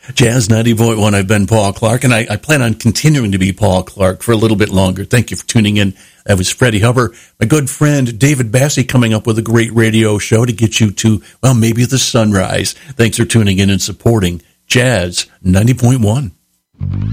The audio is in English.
Jazz 90.1, I've been Paul Clark, and I plan on continuing to be Paul Clark for a little bit longer. Thank you for tuning in. That was Freddie Hubbard. My good friend David Bassey coming up with a great radio show to get you to, well, maybe the sunrise. Thanks for tuning in and supporting Jazz 90.1.